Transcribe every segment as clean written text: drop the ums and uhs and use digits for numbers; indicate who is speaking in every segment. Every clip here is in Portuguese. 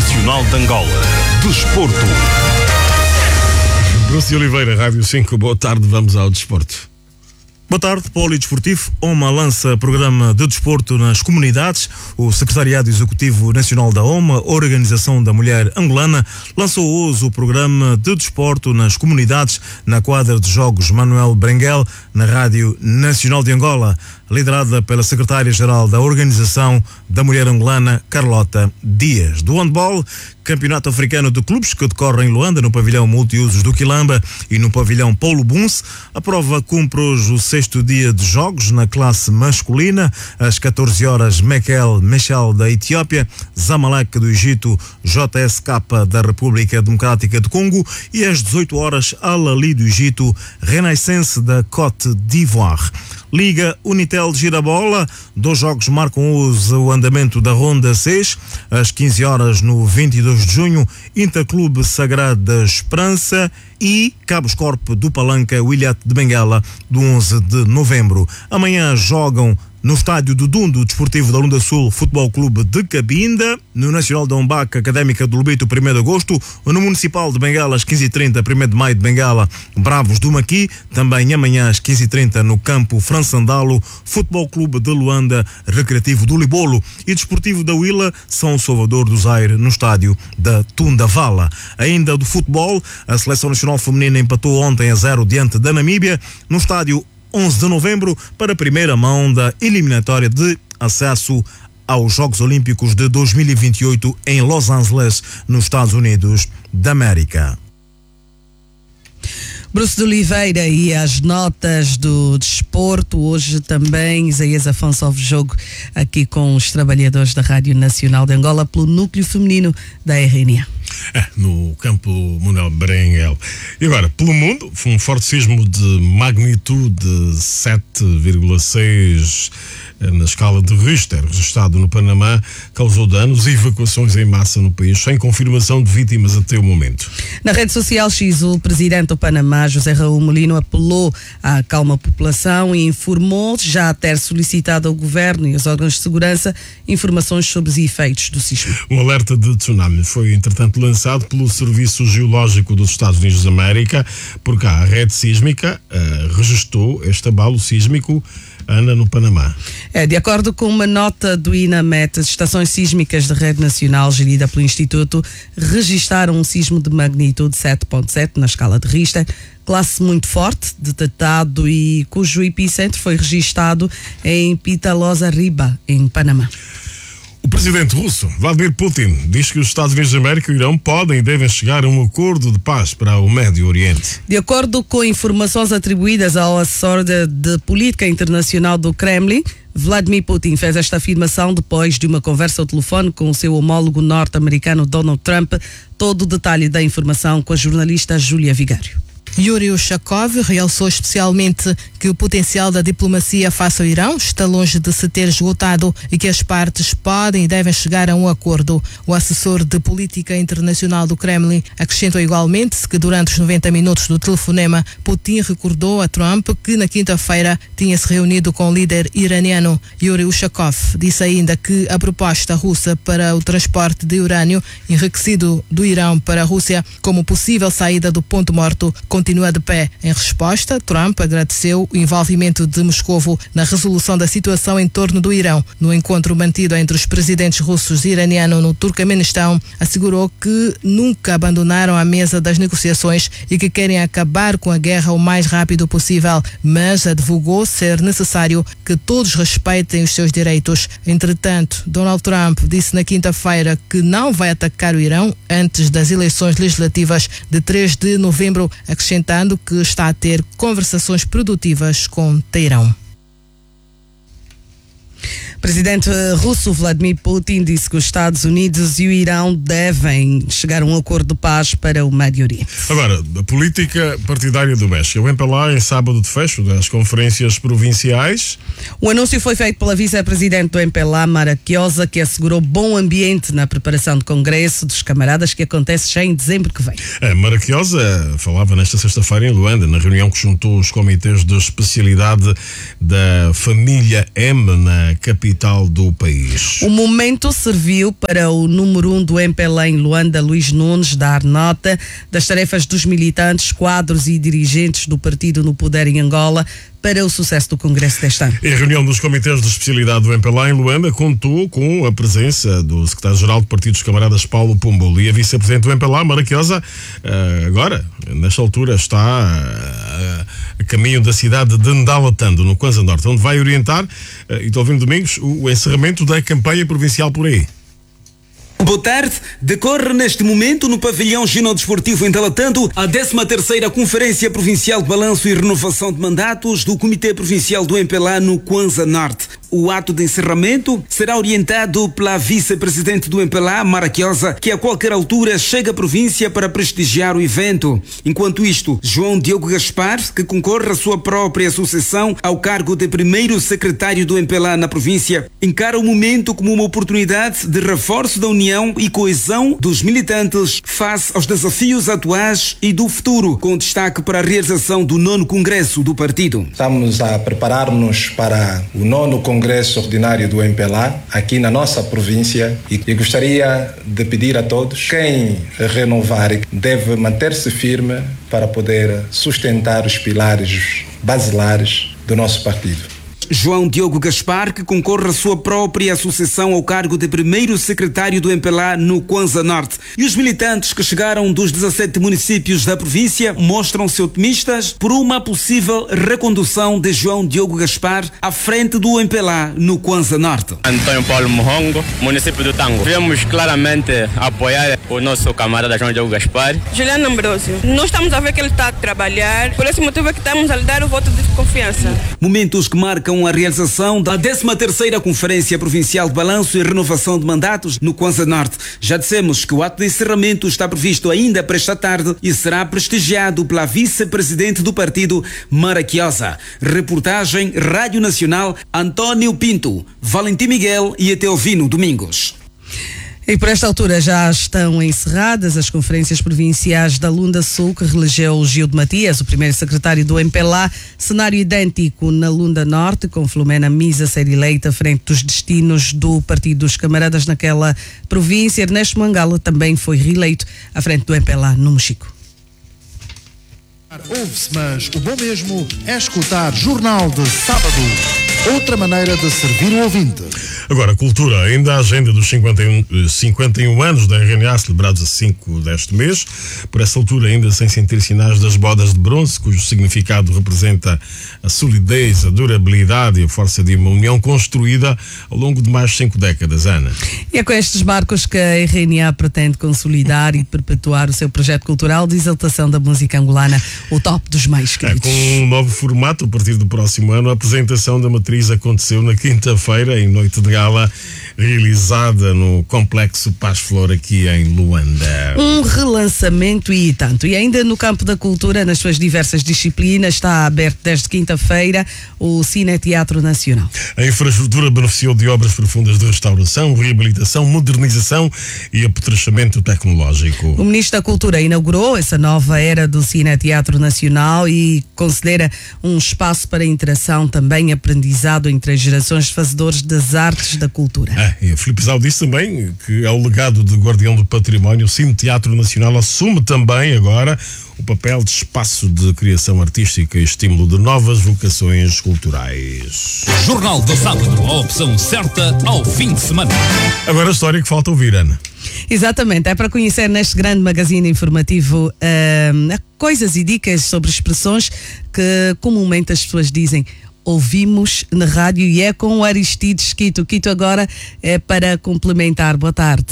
Speaker 1: Nacional de Angola. Desporto.
Speaker 2: Bruce Oliveira, Rádio 5, boa tarde, vamos ao desporto.
Speaker 3: Boa tarde, Polidesportivo. OMA lança programa de desporto nas comunidades. O Secretariado Executivo Nacional da OMA, Organização da Mulher Angolana, lançou hoje o programa de desporto nas comunidades na quadra de jogos Manuel Berenguel, na Rádio Nacional de Angola, liderada pela Secretária-Geral da Organização da Mulher Angolana, Carlota Dias. Do handball, Campeonato Africano de Clubes, que decorre em Luanda, no pavilhão multiusos do Quilamba e no pavilhão Paulo Bunce. A prova cumpre hoje o sexto dia de jogos na classe masculina. Às 14 horas, Mekel Meshal da Etiópia, Zamalek do Egito, JSK da República Democrática do Congo e às 18 horas, Al Ahly do Egito, Renaissance da Côte d'Ivoire. Liga Unitel de Girabola, 2 jogos marcam hoje o andamento da Ronda 6. Às 15 horas, no 22 de junho, Interclube Sagrada Esperança e Cabos Corp do Palanca, Williat de Benguela, do 11 de novembro. Amanhã jogam no estádio do Dundo Desportivo da Lunda Sul, Futebol Clube de Cabinda, no Nacional da Umbac, Académica do Lubito, 1 de agosto, no Municipal de Benguela, às 15h30, 1 de maio de Benguela, Bravos do Maqui, também amanhã às 15h30 no campo Françandalo, Futebol Clube de Luanda, Recreativo do Libolo e Desportivo da Huila, São Salvador do Zaire, no estádio da Tundavala. Ainda do futebol, a Seleção Nacional Feminina empatou ontem a 0 diante da Namíbia, no estádio 11 de novembro, para a primeira mão da eliminatória de acesso aos Jogos Olímpicos de 2028 em Los Angeles, nos Estados Unidos da América.
Speaker 4: Bruce de Oliveira e as notas do desporto. Hoje também Isaías Afonso ouve jogo aqui com os trabalhadores da Rádio Nacional de Angola pelo núcleo feminino da RNA.
Speaker 2: No campo Manuel Berenguel. E agora, pelo mundo, foi um forte sismo de magnitude 7,6 na escala de Richter, registrado no Panamá, causou danos e evacuações em massa no país, sem confirmação de vítimas até o momento.
Speaker 4: Na rede social X, o presidente do Panamá, José Raul Molino, apelou à calma população e informou já ter solicitado ao governo e aos órgãos de segurança informações sobre os efeitos do sismo.
Speaker 2: Um alerta de tsunami foi, entretanto, lançado pelo Serviço Geológico dos Estados Unidos da América, porque a rede sísmica registrou este abalo sísmico no Panamá.
Speaker 4: De acordo com uma nota do INAMET, as estações sísmicas da rede nacional gerida pelo Instituto registaram um sismo de magnitude 7,7 na escala de Richter, classe muito forte, detectado e cujo epicentro foi registado em Pitalosa Riba, em Panamá.
Speaker 2: O presidente russo, Vladimir Putin, diz que os Estados Unidos da América e o Irão podem e devem chegar a um acordo de paz para o Médio Oriente.
Speaker 4: De acordo com informações atribuídas ao assessor de política internacional do Kremlin, Vladimir Putin fez esta afirmação depois de uma conversa ao telefone com o seu homólogo norte-americano Donald Trump. Todo o detalhe da informação com a jornalista Júlia Vigário.
Speaker 5: Yuri Ushakov realçou especialmente que o potencial da diplomacia face ao Irão está longe de se ter esgotado e que as partes podem e devem chegar a um acordo. O assessor de política internacional do Kremlin acrescentou igualmente que durante os 90 minutos do telefonema, Putin recordou a Trump que na quinta-feira tinha se reunido com o líder iraniano. Yuri Ushakov disse ainda que a proposta russa para o transporte de urânio enriquecido do Irão para a Rússia como possível saída do ponto morto continua de pé. Em resposta, Trump agradeceu o envolvimento de Moscovo na resolução da situação em torno do Irão. No encontro mantido entre os presidentes russos e iraniano no Turcomenistão, assegurou que nunca abandonaram a mesa das negociações e que querem acabar com a guerra o mais rápido possível, mas advogou ser necessário que todos respeitem os seus direitos. Entretanto, Donald Trump disse na quinta-feira que não vai atacar o Irão antes das eleições legislativas de 3 de novembro, acrescentando que está a ter conversações produtivas com Teherão.
Speaker 4: O presidente russo Vladimir Putin disse que os Estados Unidos e o Irão devem chegar a um acordo de paz para o Médio Oriente.
Speaker 2: Agora, a política partidária do México. O MPLA em sábado de fecho das conferências provinciais.
Speaker 4: O anúncio foi feito pela vice-presidente do MPLA, Mara Chiosa, que assegurou bom ambiente na preparação do Congresso dos Camaradas, que acontece já em dezembro que vem.
Speaker 2: A Mara Chiosa falava nesta sexta-feira em Luanda, na reunião que juntou os comitês de especialidade da família M na capital capital do país.
Speaker 4: O momento serviu para o número 1 do MPLA em Luanda, Luís Nunes, dar nota das tarefas dos militantes, quadros e dirigentes do partido no poder em Angola para o sucesso do Congresso deste ano.
Speaker 2: A reunião dos comitês de especialidade do MPLA em Luanda contou com a presença do secretário-geral do Partido dos Camaradas, Paulo Pumbolo, e a vice-presidente do MPLA, Maraquiosa, agora, nesta altura, está a caminho da cidade de Ndalatando, no Kwanza Norte, onde vai orientar, e estou ouvindo Domingos, o encerramento da campanha provincial por aí.
Speaker 6: Boa tarde. Decorre neste momento no pavilhão ginodisportivo em Ndalatando a 13ª Conferência Provincial de Balanço e Renovação de Mandatos do Comitê Provincial do MPLA no Kwanza Norte. O ato de encerramento será orientado pela vice-presidente do MPLA, Maraquiosa, que a qualquer altura chega à província para prestigiar o evento. Enquanto isto, João Diogo Gaspar, que concorre à sua própria sucessão ao cargo de primeiro secretário do MPLA na província, encara o momento como uma oportunidade de reforço da união e coesão dos militantes face aos desafios atuais e do futuro, com destaque para a realização do 9º Congresso do partido.
Speaker 7: Estamos a preparar-nos para o 9º Congresso Ordinário do MPLA aqui na nossa província e gostaria de pedir a todos, quem renovar deve manter-se firme para poder sustentar os pilares basilares do nosso partido.
Speaker 6: João Diogo Gaspar, que concorre à sua própria associação ao cargo de primeiro secretário do MPLA no Kwanza Norte. E os militantes que chegaram dos 17 municípios da província mostram-se otimistas por uma possível recondução de João Diogo Gaspar à frente do MPLA no Kwanza Norte.
Speaker 8: Antônio Paulo Mohongo, município do Tango. Viemos claramente apoiar o nosso camarada João Diogo Gaspar.
Speaker 9: Juliano Ambrosio, nós estamos a ver que ele está a trabalhar, por esse motivo é que estamos a lhe dar o voto de confiança.
Speaker 6: Momentos que marcam a realização da 13ª Conferência Provincial de Balanço e Renovação de Mandatos no Kwanza Norte. Já dissemos que o ato de encerramento está previsto ainda para esta tarde e será prestigiado pela vice-presidente do partido, Maraquiosa. Reportagem Rádio Nacional, António Pinto, Valentim Miguel e Eteovino Domingos.
Speaker 4: E por esta altura já estão encerradas as conferências provinciais da Lunda Sul, que reelegeu Gildo Matias, o primeiro secretário do MPLA. Cenário idêntico na Lunda Norte, com Filomena Misa ser eleita à frente dos destinos do Partido dos Camaradas naquela província. Ernesto Mangala também foi reeleito à frente do MPLA no Mochico.
Speaker 10: Ouve-se, mas o bom mesmo é escutar Jornal de Sábado. Outra maneira de servir o ouvinte.
Speaker 2: Agora, cultura, ainda a agenda dos 51 anos da RNA, celebrados a 5 deste mês, por essa altura ainda sem sentir sinais das bodas de bronze, cujo significado representa a solidez, a durabilidade e a força de uma união construída ao longo de mais de 5 décadas, Ana.
Speaker 4: E é com estes marcos que a RNA pretende consolidar e perpetuar o seu projeto cultural de exaltação da música angolana, o top dos mais queridos.
Speaker 2: Com um novo formato, a partir do próximo ano, a apresentação da matriz aconteceu na quinta-feira, em noite de gala, realizada no Complexo Paz Flor, aqui em Luanda.
Speaker 4: Um relançamento e tanto. E ainda no campo da cultura, nas suas diversas disciplinas, está aberto desde quinta-feira o Cine Teatro Nacional.
Speaker 2: A infraestrutura beneficiou de obras profundas de restauração, reabilitação, modernização e apetrechamento tecnológico.
Speaker 4: O Ministro da Cultura inaugurou essa nova era do Cine Teatro Nacional e considera um espaço para interação, também aprendizado entre as gerações de fazedores das artes da cultura.
Speaker 2: E a Filipe Zau disse também que ao legado de guardião do património, o Cine Teatro Nacional assume também agora o papel de espaço de criação artística e estímulo de novas vocações culturais.
Speaker 1: Jornal do Sábado, a opção certa ao fim de semana.
Speaker 2: Agora a história que falta ouvir, Ana.
Speaker 4: Exatamente, é para conhecer neste grande magazine informativo coisas e dicas sobre expressões que comumente as pessoas dizem. Ouvimos na rádio e é com o Aristides Quito. Quito agora é para complementar. Boa tarde.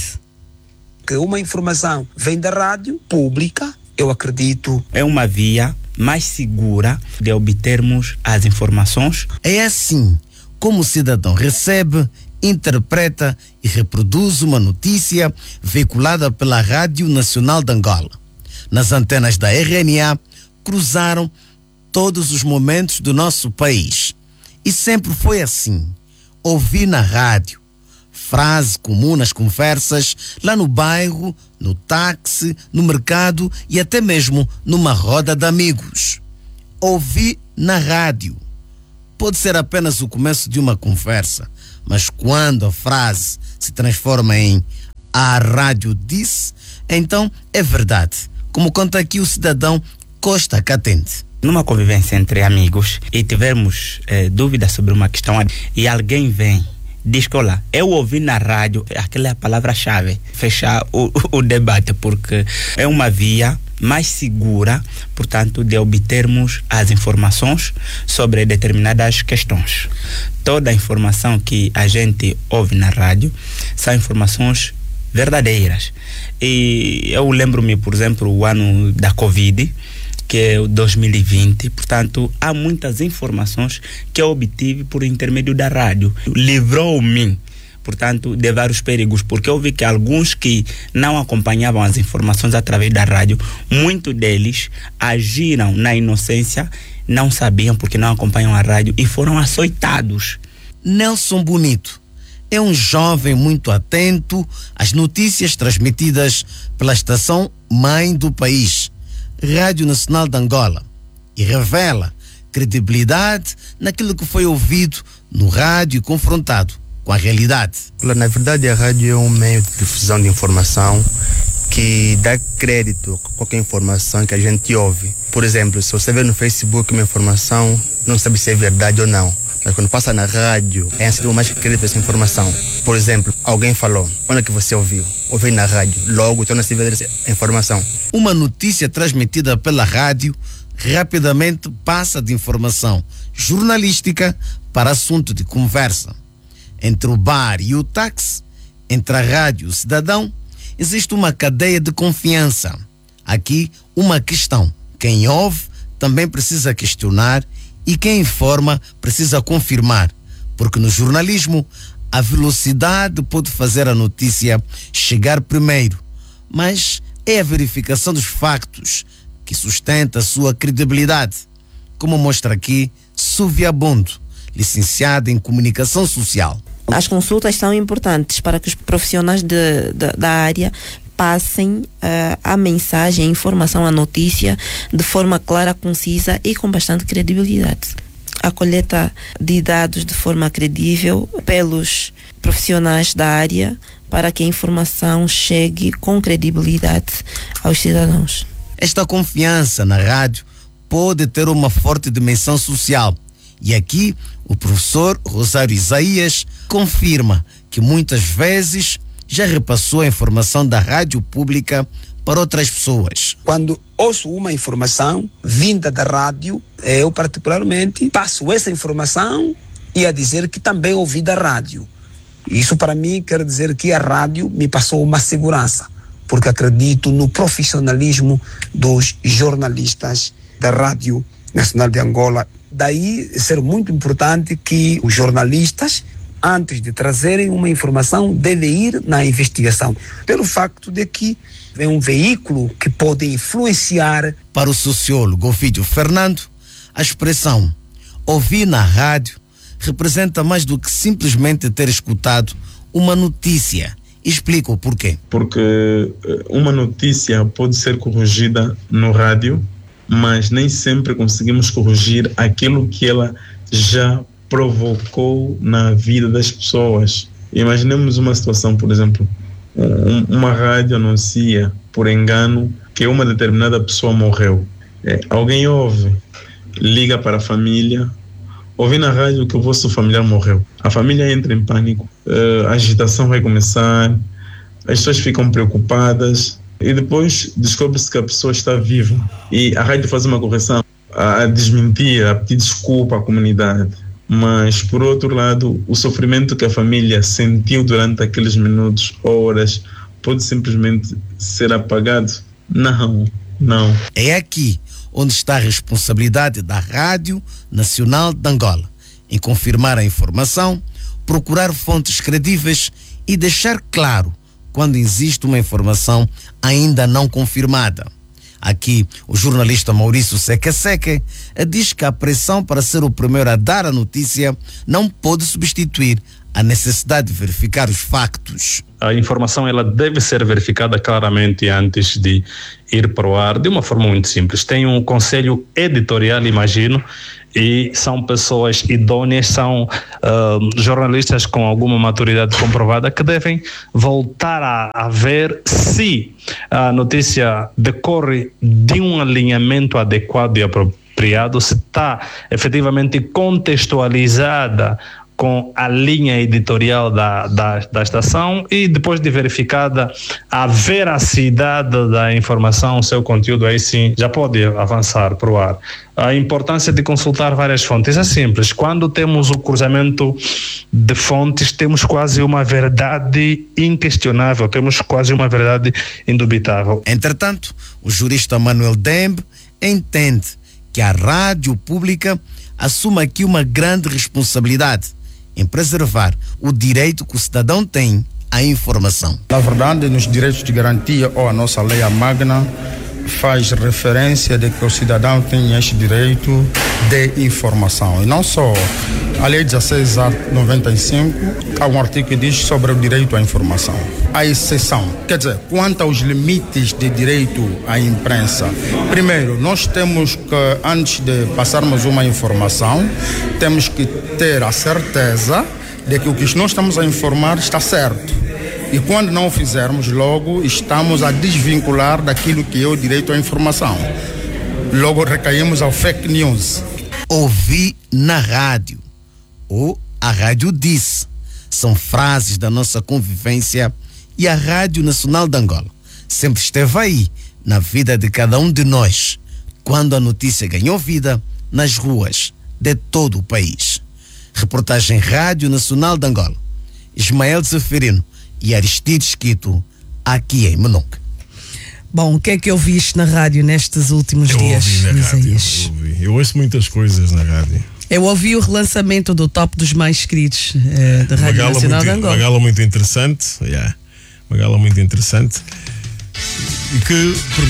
Speaker 11: Que uma informação vem da rádio pública, eu acredito,
Speaker 12: é uma via mais segura de obtermos as informações.
Speaker 13: É assim como o cidadão recebe, interpreta e reproduz uma notícia veiculada pela Rádio Nacional de Angola. Nas antenas da RNA cruzaram todos os momentos do nosso país. E sempre foi assim. Ouvir na rádio. Frase comum nas conversas, lá no bairro, no táxi, no mercado e até mesmo numa roda de amigos. Ouvir na rádio. pode ser apenas o começo de uma conversa, mas quando a frase se transforma em "a rádio disse", então é verdade, como conta aqui o cidadão Costa Catente.
Speaker 12: Numa convivência entre amigos e tivermos dúvidas sobre uma questão e alguém vem, diz que olá, eu ouvi na rádio, aquela é a palavra-chave, fechar o debate, porque é uma via mais segura, portanto, de obtermos as informações sobre determinadas questões. Toda a informação que a gente ouve na rádio são informações verdadeiras. E eu lembro-me, por exemplo, o ano da Covid, que é o 2020, portanto, há muitas informações que eu obtive por intermédio da rádio. Livrou-me, portanto, de vários perigos, porque eu vi que alguns que não acompanhavam as informações através da rádio, muitos deles agiram na inocência, não sabiam porque não acompanham a rádio e foram açoitados.
Speaker 13: Nelson Bonito é um jovem muito atento às notícias transmitidas pela estação mãe do país, Rádio Nacional de Angola, e revela credibilidade naquilo que foi ouvido no rádio e confrontado com a realidade.
Speaker 14: Na verdade, a rádio é um meio de difusão de informação que dá crédito a qualquer informação que a gente ouve. Por exemplo, se você vê no Facebook uma informação, não sabe se é verdade ou não. Mas quando passa na rádio, é assim mais crédito essa informação. Por exemplo, alguém falou, onde é que você ouviu? Ouvi na rádio, logo torna-se verdadeira essa informação.
Speaker 13: Uma notícia transmitida pela rádio rapidamente passa de informação jornalística para assunto de conversa. Entre o bar e o táxi, entre a rádio e o cidadão, existe uma cadeia de confiança. Aqui, uma questão. Quem ouve também precisa questionar e quem informa precisa confirmar, porque no jornalismo a velocidade pode fazer a notícia chegar primeiro, mas é a verificação dos factos que sustenta a sua credibilidade, como mostra aqui Súvia Bondo, licenciada em Comunicação Social.
Speaker 15: As consultas são importantes para que os profissionais da área passem a mensagem, a informação, a notícia de forma clara, concisa e com bastante credibilidade. A coleta de dados de forma credível pelos profissionais da área para que a informação chegue com credibilidade aos cidadãos.
Speaker 13: Esta confiança na rádio pode ter uma forte dimensão social. E aqui o professor Rosário Isaías confirma que muitas vezes já repassou a informação da rádio pública para outras pessoas.
Speaker 11: Quando ouço uma informação vinda da rádio, eu particularmente passo essa informação e a dizer que também ouvi da rádio. Isso para mim quer dizer que a rádio me passou uma segurança, porque acredito no profissionalismo dos jornalistas da Rádio Nacional de Angola. Daí ser muito importante que os jornalistas, antes de trazerem uma informação, devem ir na investigação, pelo facto de que é um veículo que pode influenciar.
Speaker 13: Para o sociólogo Ovídio Fernando, a expressão "ouvir na rádio" representa mais do que simplesmente ter escutado uma notícia. Explica o porquê.
Speaker 16: Porque uma notícia pode ser corrigida no rádio, mas nem sempre conseguimos corrigir aquilo que ela já provocou na vida das pessoas. Imaginemos uma situação, por exemplo, uma rádio anuncia por engano que uma determinada pessoa morreu. Alguém ouve, liga para a família, ouvi na rádio que o vosso familiar morreu. A família entra em pânico, a agitação vai começar, as pessoas ficam preocupadas e depois descobre-se que a pessoa está viva. E a rádio faz uma correção, a desmentir, a pedir desculpa à comunidade. Mas, por outro lado, o sofrimento que a família sentiu durante aqueles minutos, horas, pode simplesmente ser apagado? Não.
Speaker 13: É aqui onde está a responsabilidade da Rádio Nacional de Angola, em confirmar a informação, procurar fontes credíveis e deixar claro quando existe uma informação ainda não confirmada. Aqui, o jornalista Maurício Seca diz que a pressão para ser o primeiro a dar a notícia não pode substituir a necessidade de verificar os factos.
Speaker 17: A informação ela deve ser verificada claramente antes de ir para o ar, de uma forma muito simples. Tem um conselho editorial, imagino, e são pessoas idôneas, são jornalistas com alguma maturidade comprovada que devem voltar a ver se a notícia decorre de um alinhamento adequado e apropriado, se está efetivamente contextualizada com a linha editorial da estação e depois de verificada a veracidade da informação, o seu conteúdo, aí sim já pode avançar para o ar. A importância de consultar várias fontes é simples. Quando temos o cruzamento de fontes, temos quase uma verdade inquestionável, temos quase uma verdade indubitável.
Speaker 13: Entretanto, o jurista Manuel Dembe entende que a rádio pública assume aqui uma grande responsabilidade em preservar o direito que o cidadão tem à informação.
Speaker 18: Na verdade, nos direitos de garantia ou a nossa lei magna faz referência de que o cidadão tem este direito de informação. E não só a lei 16/95, há um artigo que diz sobre o direito à informação. A exceção, quer dizer, quanto aos limites de direito à imprensa. Primeiro, nós temos que, antes de passarmos uma informação, temos que ter a certeza de que o que nós estamos a informar está certo. E quando não o fizermos, logo estamos a desvincular daquilo que é o direito à informação. Logo recaímos ao fake news.
Speaker 13: Ouvi na rádio, ou a rádio disse, são frases da nossa convivência e a Rádio Nacional de Angola sempre esteve aí na vida de cada um de nós, quando a notícia ganhou vida nas ruas de todo o país. Reportagem Rádio Nacional de Angola, Ismael Zeferino e Aristides Quito, aqui em Menonque.
Speaker 4: Bom, o que é que ouviste na rádio nestes últimos dias?
Speaker 2: Eu ouvi na rádio, eu ouço muitas coisas na rádio.
Speaker 4: Eu ouvi o relançamento do top dos mais escritos da Rádio Nacional de Angola.
Speaker 2: Uma gala muito interessante, uma gala muito interessante, e que